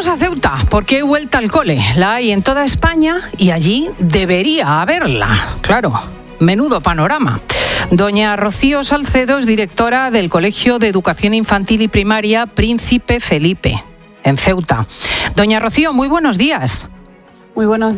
Vamos a Ceuta, porque hay vuelta al cole. La hay en toda España y allí debería haberla. Claro, menudo panorama. Doña Rocío Salcedo es directora del Colegio de Educación Infantil y Primaria Príncipe Felipe, en Ceuta. Doña Rocío, muy buenos días. Muy buenos días.